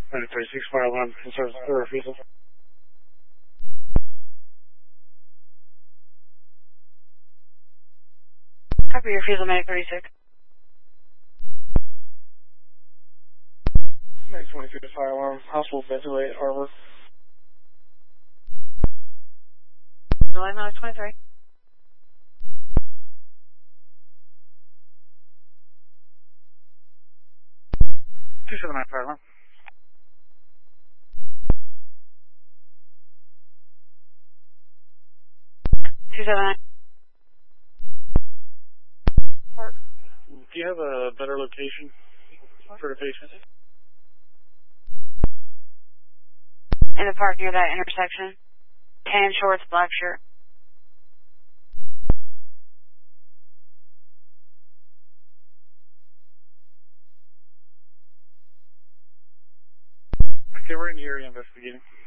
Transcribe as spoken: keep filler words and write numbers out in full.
nine thirty-six, fire alarm, concerns for refusal. Copy your refusal, Medic thirty-six. nine twenty-three, fire alarm, hospital ventilate, Harbor. July nine twenty-three. two seven nine, fire alarm. two seven nine. Do you have a better location for the patient? In the park near that intersection. Tan shorts, black shirt. Okay, we're in the area investigating.